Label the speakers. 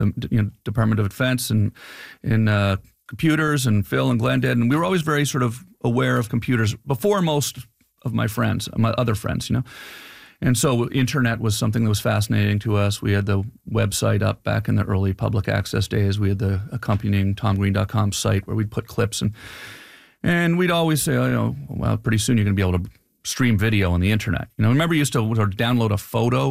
Speaker 1: the Department of Defense and in computers, and Phil and Glenn did. And we were always very sort of aware of computers before most of my friends, my other friends, And so internet was something that was fascinating to us. We had the website up back in the early public access days. We had the accompanying TomGreen.com site where we'd put clips. And we'd always say, well, pretty soon you're going to be able to stream video on the internet. Remember you used to download a photo